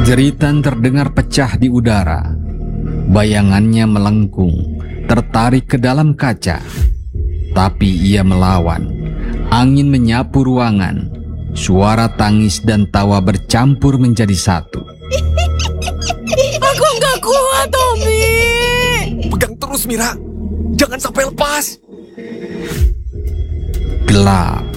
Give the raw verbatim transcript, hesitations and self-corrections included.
Jeritan terdengar pecah di udara. Bayangannya melengkung, tertarik ke dalam kaca. Tapi ia melawan. Angin menyapu ruangan. Suara tangis dan tawa bercampur menjadi satu. Aku nggak kuat, Tommy. Pegang terus, Mira. Jangan sampai lepas. Gelap.